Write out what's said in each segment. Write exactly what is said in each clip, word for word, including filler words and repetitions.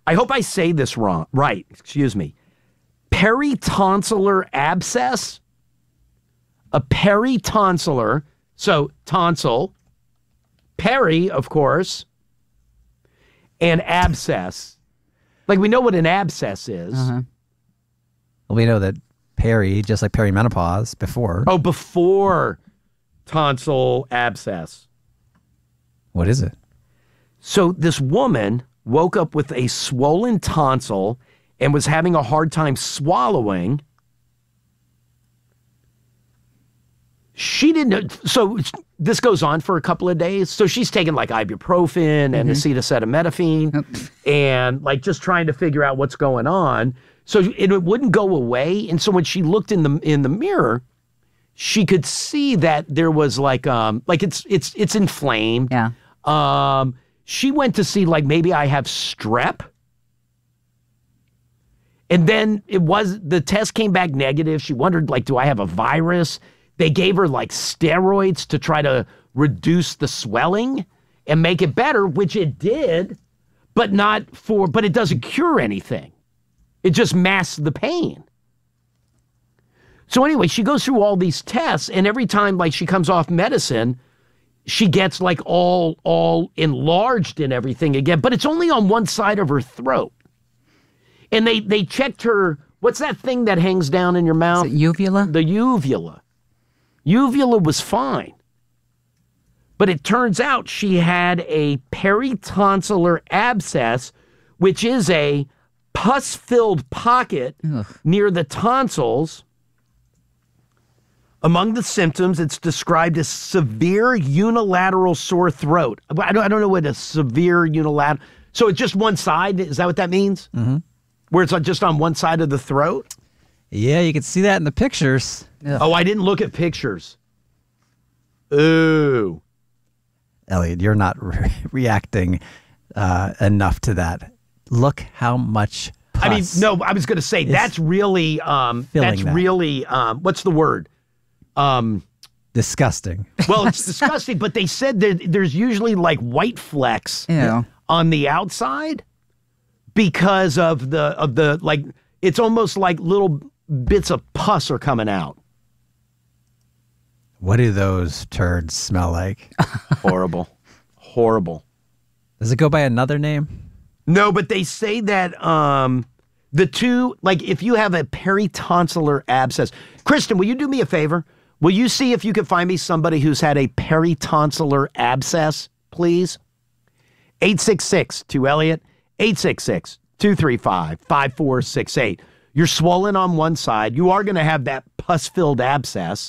I hope I say this wrong. Right, excuse me. Peritonsillar abscess. A peritonsillar, so tonsil, peri, of course, and abscess. Like, we know what an abscess is. Uh-huh. Well, we know that peri, just like perimenopause, before. Oh, before tonsil abscess. What is it? So this woman woke up with a swollen tonsil and was having a hard time swallowing. She didn't, so this goes on for a couple of days. So she's taking like ibuprofen and Mm-hmm. acetaminophen and like just trying to figure out what's going on. So it, it wouldn't go away. And so when she looked in the in the mirror, she could see that there was like um like it's it's it's inflamed. Yeah. Um, she went to see like maybe I have strep. And then it was the test came back negative. She wondered like, do I have a virus? They gave her like steroids to try to reduce the swelling and make it better, which it did, but not for, but it doesn't cure anything. It just masks the pain. So anyway, she goes through all these tests, and every time like she comes off medicine, she gets like all, all enlarged and everything again, but it's only on one side of her throat. And they, they checked her, what's that thing that hangs down in your mouth? Is it uvula? The uvula. Uvula was fine. But it turns out she had a peritonsillar abscess, which is a pus-filled pocket Ugh. near the tonsils. Among the symptoms, it's described as severe unilateral sore throat. I don't, I don't know what a severe unilateral... So it's just one side? Is that what that means? Mm-hmm. Where it's just on one side of the throat? Yeah, you can see that in the pictures. Ugh. Oh, I didn't look at pictures. Ooh. Elliot, you're not re- reacting uh, enough to that. Look how much pus I mean, no, I was going to say, that's really, um, filling that's that. really, um, what's the word? Um, disgusting. well, it's disgusting, but they said that there's usually like white flecks Ew. on the outside because of the, of the, like, it's almost like little bits of pus are coming out. What do those turds smell like? Horrible. Horrible. Does it go by another name? No, but they say that um, the two, like if you have a peritonsillar abscess. Kristen, will you do me a favor? Will you see if you can find me somebody who's had a peritonsillar abscess, please? eight six six two Elliot, eight six six two three five five four six eight. You're swollen on one side. You are going to have that pus-filled abscess.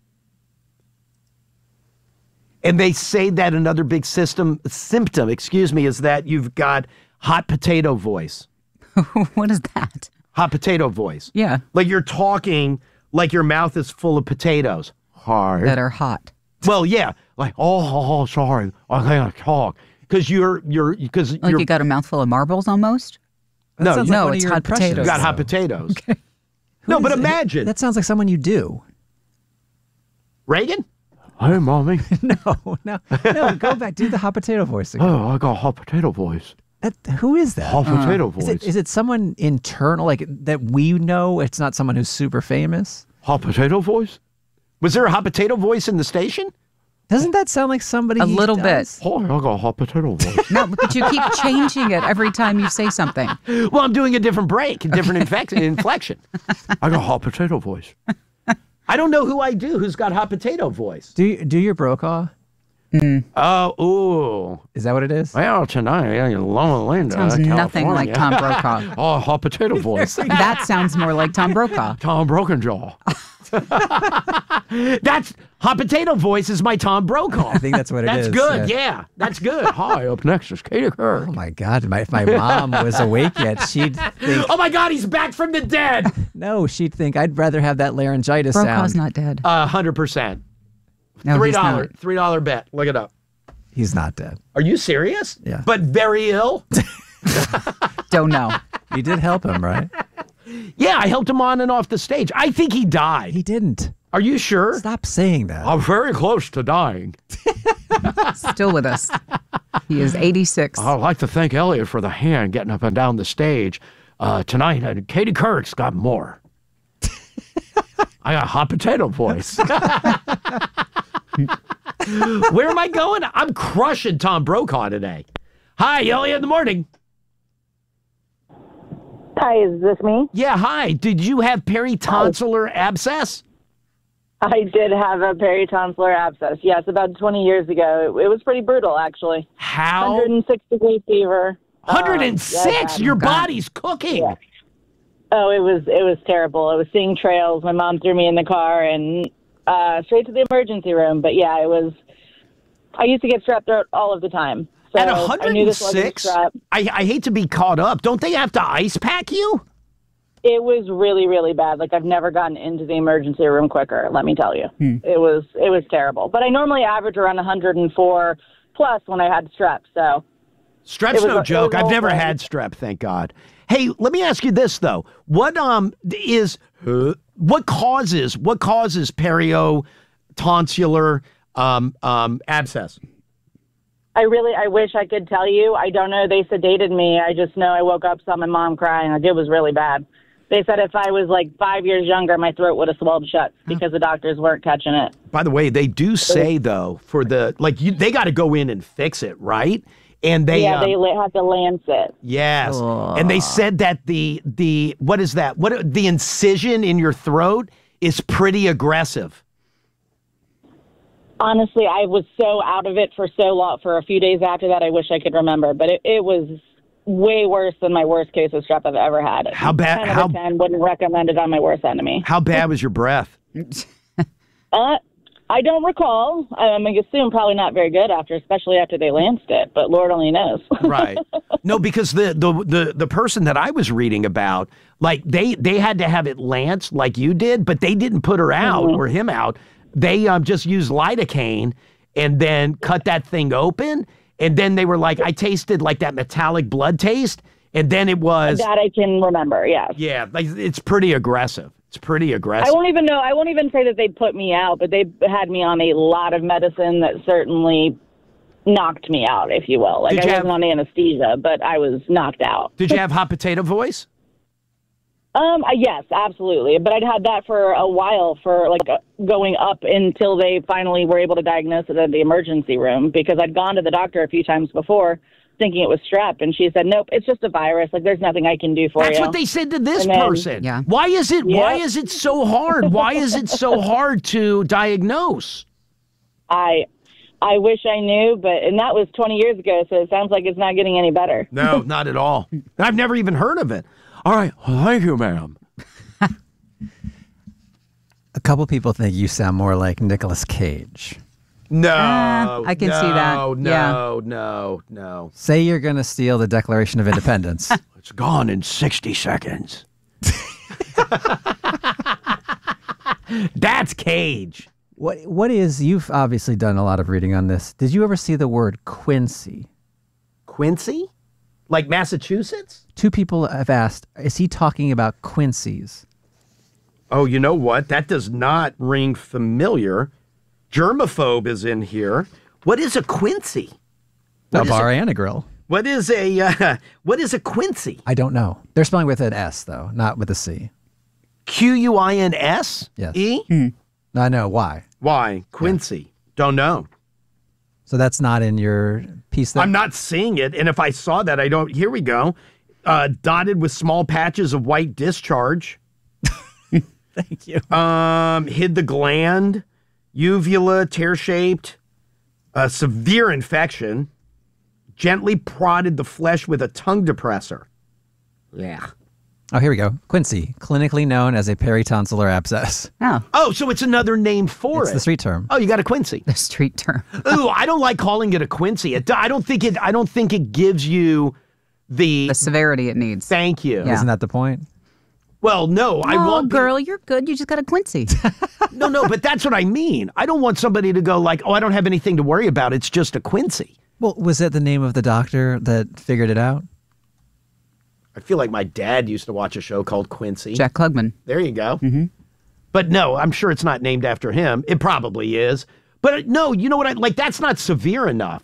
And they say that another big system symptom, excuse me, is that you've got hot potato voice. What is that? Hot potato voice. Yeah. Like you're talking like your mouth is full of potatoes. Hard. That are hot. Well, yeah. Like, oh, oh sorry. I can't talk. Because you're, you're, because Like you're, you got a mouthful of marbles almost? That No, sounds no, one of it's your hot impressions, potatoes. you got hot though. potatoes. Okay. No, Who but is it? imagine. That sounds like someone you do. Reagan? Hey, mommy. No, no, no. Go back. Do the hot potato voice again. Oh, I got hot potato voice. That, who is that? Hot potato Is voice. it, is it someone internal, like that we know? It's not someone who's super famous? Hot potato voice? Was there a hot potato voice in the station? Doesn't that sound like somebody A he little does? Oh, I got a hot potato voice. No, but you keep changing it every time you say something. Well, I'm doing a different break, a different infec- inflection. I got hot potato voice. I don't know who I do who's got hot potato voice. Do you, do your Brokaw? Oh, ooh. Is that what it is? Well, tonight, in Loma Linda, Sounds nothing California. like Tom Brokaw. Oh, hot potato voice. That sounds more like Tom Brokaw. Tom Brokenjaw. That's hot potato voice is my Tom Brokaw. I think that's what it That's is. good. Yeah. that's good. Hi, up next is Katie Kirk. Oh my God! My, if my mom was awake yet, she'd think, Oh my God, he's back from the dead. no, she'd think I'd rather have that laryngitis Brokaw's sound. not dead. A hundred percent. No, Three he's dollar, not. three dollar bet. Look it up. He's not dead. Are you serious? Yeah. But very ill. Don't know. You did help him, right? Yeah, I helped him on and off the stage. I think he died. He didn't. Are you sure? Stop saying that. I'm very close to dying. Still with us. He is eighty-six. I'd like to thank Elliot for the hand getting up and down the stage uh, tonight. And Katie Couric's got more. I got a hot potato voice. Where am I going? I'm crushing Tom Brokaw today. Hi, Elliot in the morning. Hi, is this me? Yeah, hi. Did you have peritonsillar abscess? I did have a peritonsillar abscess. Yes, about twenty years ago. It, it was pretty brutal, actually. How? one hundred six degree fever. one hundred six? Um, Your God. body's cooking. Yeah. Oh, it was it was terrible. I was seeing trails. My mom threw me in the car and uh, straight to the emergency room. But yeah, it was. I used to get strep throat all of the time. So At I knew this wasn't one hundred six? strep. I, I hate to be caught up. Don't they have to ice pack you? It was really, really bad. Like, I've never gotten into the emergency room quicker, let me tell you. Hmm. It was it was terrible. But I normally average around one hundred four plus when I had strep, so. Strep's It was no a- it joke. was I've all never right. had strep, thank God. Hey, let me ask you this though. What um is uh, what causes what causes periotonsillar um um abscess? I really, I wish I could tell you. I don't know. They sedated me. I just know I woke up, saw my mom crying. Like, it was really bad. They said if I was like five years younger, my throat would have swelled shut because the doctors weren't catching it. By the way, they do say though for the like you they got to go in and fix it, right? And they yeah, um, they la- have to Lancet. yes. And they said that the the what is that? What the incision in your throat is pretty aggressive. Honestly, I was so out of it for so long. For a few days after that, I wish I could remember. But it, it was way worse than my worst case of strep I've ever had. How bad- ten out how- of ten, wouldn't recommend it on my worst enemy. How bad was your breath? Uh, I don't recall. I'm going to assume probably not very good after, especially after they lanced it. But Lord only knows. Right. No, because the, the the the person that I was reading about, like they they had to have it lanced like you did, but they didn't put her out Mhm. or him out. They um just used lidocaine and then cut that thing open, and then they were like, I tasted like that metallic blood taste, and then it was That I can remember, yes. yeah, like it's pretty aggressive. It's pretty I aggressive. won't even know. I won't even say that they put me out, but they had me on a lot of medicine that certainly knocked me out, if you will. Like, Did I you wasn't have- on anesthesia, but I was knocked out. Did you have hot potato voice? Um, uh, yes, absolutely. But I'd had that for a while, for like uh, going up until they finally were able to diagnose it in the emergency room, because I'd gone to the doctor a few times before thinking it was strep, and she said, nope, it's just a virus. Like, there's nothing I can do for That's you. what they said to this And then- person. Yeah. Why is it why Yeah. is it so hard? Why is it so hard to diagnose? I, I wish I knew, but, and that was twenty years ago, so it sounds like it's not getting any better. No, not at all. I've never even heard of it. All right. Well, thank you, ma'am. A couple people think you sound more like Nicolas Cage. No. Ah, I can see that. No, Yeah. no, no, no. Say you're going to steal the Declaration of Independence. It's gone in sixty seconds. That's Cage. What What is, you've obviously done a lot of reading on this. Did you ever see the word Quincy? Quincy? Like Massachusetts? Two people have asked, is he talking about Quincy's? Oh, you know what? That does not ring familiar. Germaphobe is in here. What is a Quincy? A What is bar and a grill. What is a uh, what is a Quincy? I don't know. They're spelling with an S, though, not with a C. Q U I N S? Yes. E? I know why. Why? Quincy. Don't know. So that's not in your piece. That I'm not seeing it, and if I saw that, I don't. Here we go. Uh, dotted with small patches of white discharge. Thank you. Um, hid the gland, uvula tear-shaped, a severe infection. Gently prodded the flesh with a tongue depressor. Yeah. Oh, here we go. Quincy, clinically known as a peritonsillar abscess. Oh, Oh, so it's another name for It's it. the street term. Oh, you got a Quincy. the street term. Ooh, I don't like calling it a Quincy. It, I don't think it. I don't think it gives you the. The severity it needs. Thank you. Yeah. Isn't that the point? Well, no, I oh, want pe- girl, you're good. You just got a Quincy. No, no, but that's what I mean. I don't want somebody to go like, oh, I don't have anything to worry about. It's just a Quincy. Well, was it the name of the doctor that figured it out? I feel like my dad used to watch a show called Quincy. Jack Klugman. There you go. Mm-hmm. But no, I'm sure it's not named after him. It probably is. But no, you know what? I like. That's not severe enough.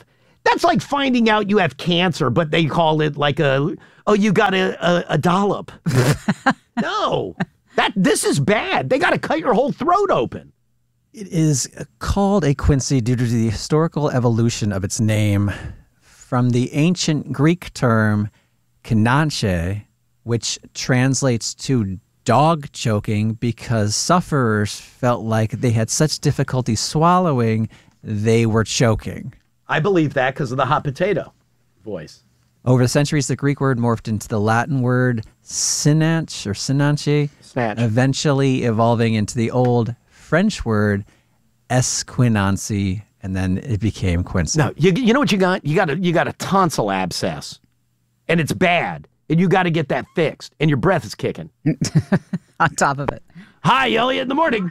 That's like finding out you have cancer, but they call it like a, oh, you got a, a, a dollop. No, that this is bad. They got to cut your whole throat open. It is called a quincy due to the historical evolution of its name from the ancient Greek term kinanche, which translates to dog choking because sufferers felt like they had such difficulty swallowing, they were choking. I believe that because of the hot potato voice. Over the centuries, the Greek word morphed into the Latin word sinanche or sinanche, Snatch. eventually evolving into the old French word esquinancy, and then it became quincy. No, you, you know what you got? You got a you got a tonsil abscess, and it's bad, and you got to get that fixed, and your breath is kicking. On top of it. Hi, Elliot, in the morning.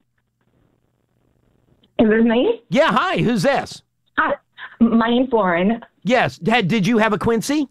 Is this me? Yeah, hi, who's this? Hi, my name's Lauren. Yes, had, did you have a Quincy?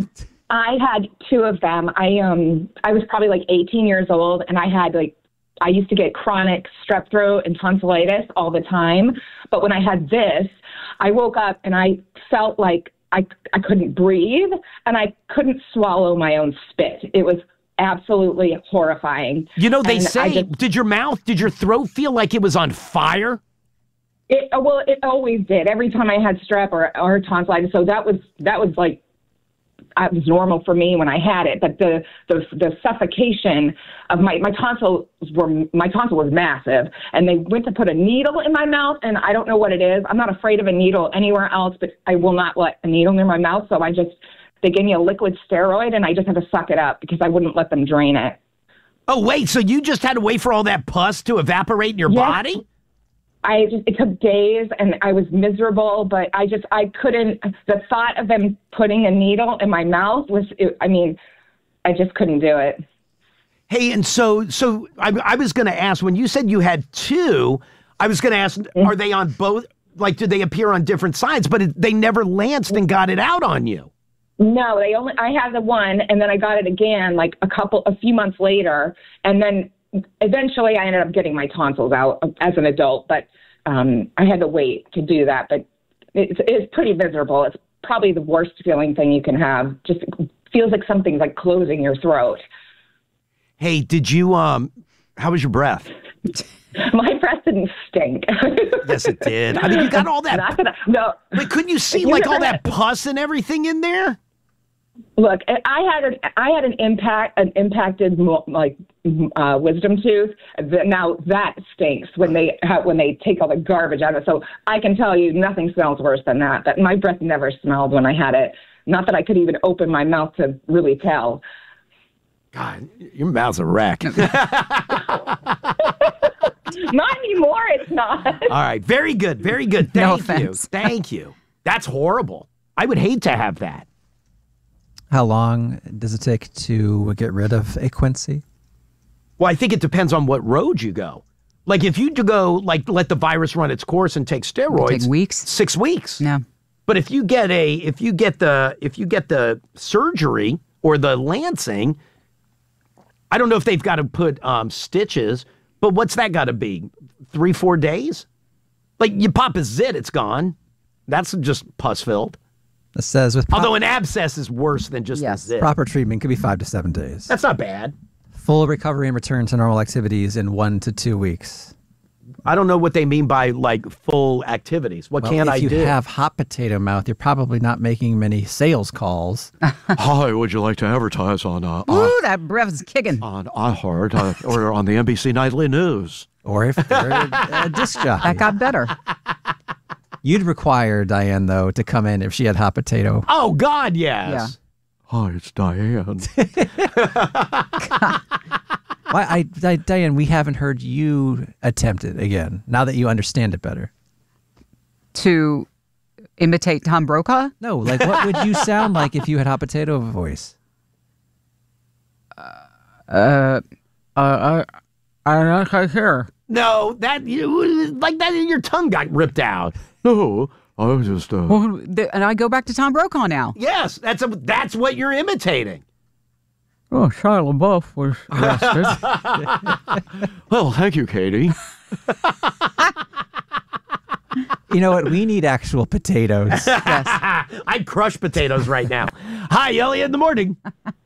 I had two of them. I um I was probably like eighteen years old, and I had like I used to get chronic strep throat and tonsillitis all the time. But when I had this, I woke up and I felt like I I couldn't breathe and I couldn't swallow my own spit. It was absolutely horrifying. You know, they And say, I just- did your mouth, did your throat feel like it was on fire? It, well, it always did. Every time I had strep or, or tonsillitis, so that was that was like it was normal for me when I had it. But the the, the suffocation of my my tonsils were my tonsil was massive, and they went to put a needle in my mouth, and I don't know what it is. I'm not afraid of a needle anywhere else, but I will not let a needle near my mouth. So I just they gave me a liquid steroid, and I just had to suck it up because I wouldn't let them drain it. Oh, wait, so you just had to wait for all that pus to evaporate in your Yes. body? I just, it took days and I was miserable, but I just, I couldn't, the thought of them putting a needle in my mouth was, it, I mean, I just couldn't do it. Hey, and so, so I, I was going to ask, when you said you had two, I was going to ask, are they on both, like, did they appear on different sides, but it, they never lanced and got it out on you? No, they only, I had the one and then I got it again, like a couple, a few months later. And then eventually I ended up getting my tonsils out as an adult, but um, I had to wait to do that. But it's, it's pretty miserable. It's probably the worst feeling thing you can have. Just feels like something's like closing your throat. Hey, did you, um, how was your breath? My breath didn't stink. Yes, it did. I mean, you got all that. Not that I, no. But couldn't you see You like never all that had- pus and everything in there? Look, I had an I had an impact an impacted mo- like uh, wisdom tooth. Th- Now that stinks when they have, when they take all the garbage out of it. So I can tell you, nothing smells worse than that. That my breath never smelled when I had it. Not that I could even open my mouth to really tell. God, your mouth's a wreck. Not anymore. It's not. All right, very good, very good. No Thank you, offense. thank you. That's horrible. I would hate to have that. How long does it take to get rid of a quincy? Well, I think it depends on what road you go. Like if you to go, like let the virus run its course and take steroids, Take weeks? six weeks. No. But if you get a, if you get the, if you get the surgery or the lancing, I don't know if they've got to put um, stitches, but what's that got to be? Three, four days? Like you pop a zit, it's gone. That's just pus filled. It says with pro- Although an abscess is worse than just Yes. a zit. proper treatment could be five to seven days. That's not bad. Full recovery and return to normal activities in one to two weeks. I don't know what they mean by like full activities. What Well, can if I you do? have hot potato mouth, you're probably not making many sales calls. Hi, would you like to advertise on uh, Ooh, on, that breath is kicking. on iHeart uh, or on the N B C Nightly News? Or if they're a disc jockey. That got better. You'd require Diane, though, to come in if she had hot potato. Oh God, yes. Hi, it's Diane. Why, I, Di- Diane, we haven't heard you attempt it again, now that you understand it better. To imitate Tom Brokaw? No, like what would you sound like if you had hot potato voice? Uh, uh, I like I hear. No, that you like that. Your tongue got ripped out. No, I was just uh, Well, the- and I go back to Tom Brokaw now. Yes, that's a, that's what you're imitating. Oh, Shia LaBeouf was arrested. well, thank you, Katie. You know what? We need actual potatoes. I'd crush potatoes right now. Hi, Elliot in the morning.